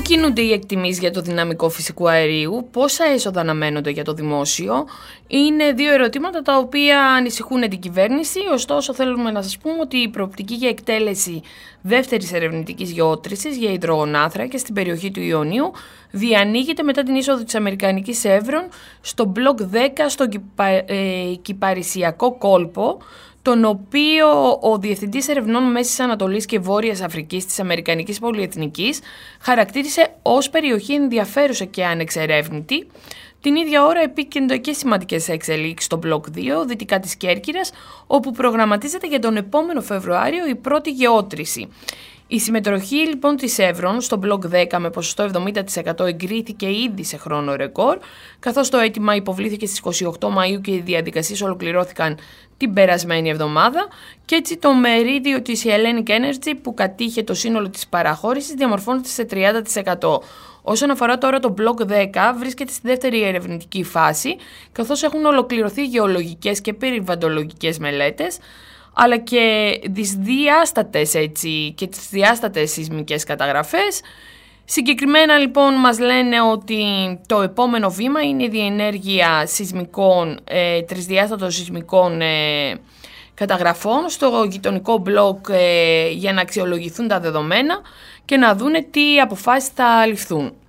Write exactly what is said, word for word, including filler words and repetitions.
κινούνται οι εκτιμήσεις για το δυναμικό φυσικού αερίου, πόσα έσοδα αναμένονται για το δημόσιο, είναι δύο ερωτήματα τα οποία ανησυχούν την κυβέρνηση. Ωστόσο, θέλουμε να σας πούμε ότι η προοπτική για εκτέλεση δεύτερης ερευνητικής γεώτρησης για υδρογονάνθρακες στην περιοχή του Ιωνίου διανοίγεται μετά την είσοδο της Αμερικανικής Εύρων στο μπλοκ δέκα στον κυπα... ε, κυπαρισιακό κόλπο, τον οποίο ο Διευθυντής Ερευνών Μέσης Ανατολής και Βόρειας Αφρικής της Αμερικανικής Πολυεθνικής χαρακτήρισε ως περιοχή ενδιαφέρουσα και ανεξερεύνητη. Την ίδια ώρα επίκεντρο και σημαντικές εξελίξεις στο μπλοκ δύο, δυτικά της Κέρκυρας, όπου προγραμματίζεται για τον επόμενο Φεβρουάριο η πρώτη γεώτρηση. Η συμμετοχή λοιπόν της Εύρων στο μπλοκ δέκα με ποσοστό εβδομήντα τοις εκατό εγκρίθηκε ήδη σε χρόνο ρεκόρ, καθώς το αίτημα υποβλήθηκε στις είκοσι οκτώ Μαΐου και οι διαδικασίες ολοκληρώθηκαν την περασμένη εβδομάδα, και έτσι το μερίδιο της Hellenic Energy που κατήχε το σύνολο της παραχώρησης διαμορφώνεται σε τριάντα τοις εκατό. Όσον αφορά τώρα το μπλοκ δέκα, βρίσκεται στη δεύτερη ερευνητική φάση, καθώς έχουν ολοκληρωθεί γεωλογικές και περιβαλλοντολογικές μελέτες, αλλά και τις διάστατες, έτσι, και τις διάστατες σεισμικές καταγραφές. Συγκεκριμένα λοιπόν μας λένε ότι το επόμενο βήμα είναι η διενέργεια σεισμικών, ε, τρισδιάστατων σεισμικών ε, καταγραφών στο γειτονικό μπλοκ ε, για να αξιολογηθούν τα δεδομένα και να δούνε τι αποφάσεις θα ληφθούν.